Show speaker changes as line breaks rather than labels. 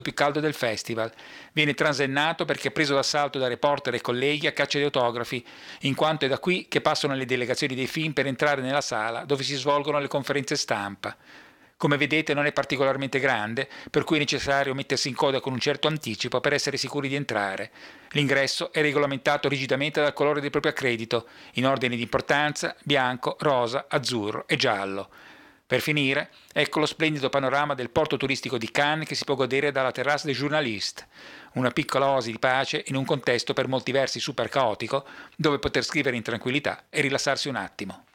più caldo del festival. Viene transennato perché è preso d'assalto da reporter e colleghi a caccia di autografi, in quanto è da qui che passano le delegazioni dei film per entrare nella sala dove si svolgono le conferenze stampa. Come vedete non è particolarmente grande, per cui è necessario mettersi in coda con un certo anticipo per essere sicuri di entrare. L'ingresso è regolamentato rigidamente dal colore del proprio accredito, in ordine di importanza: bianco, rosa, azzurro e giallo. Per finire, ecco lo splendido panorama del porto turistico di Cannes che si può godere dalla Terrasse des Journalistes, una piccola oasi di pace in un contesto per molti versi super caotico, dove poter scrivere in tranquillità e rilassarsi un attimo.